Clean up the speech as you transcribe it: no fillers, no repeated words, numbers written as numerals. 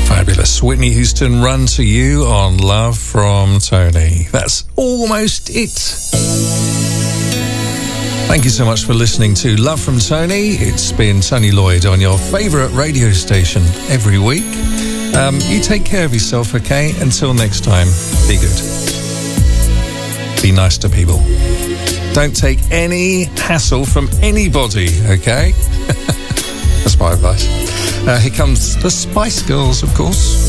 Fabulous. Whitney Houston, Run to You on Love from Tony. That's almost it. Thank you so much for listening to Love from Tony. It's been Tony Lloyd on your favourite radio station every week. You take care of yourself, okay? Until next time, be good. Be nice to people. Don't take any hassle from anybody, okay? That's my advice. Here comes the Spice Girls, of course.